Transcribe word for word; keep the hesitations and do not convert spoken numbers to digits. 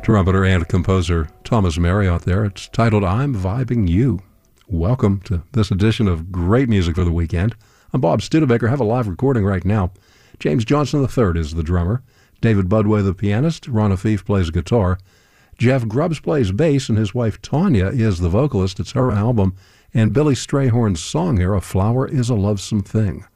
trumpeter and composer Thomas Marriott there. It's titled I'm Vibing You. Welcome to this edition of Great Music for the Weekend. I'm Bob Studebaker. I have a live recording right now. James Johnson the third is the drummer. David Budway the pianist. Ron Afif plays guitar. Jeff Grubbs plays bass, and his wife Tanya is the vocalist. It's her album. And Billy Strayhorn's song here, A Flower is a Lovesome Thing.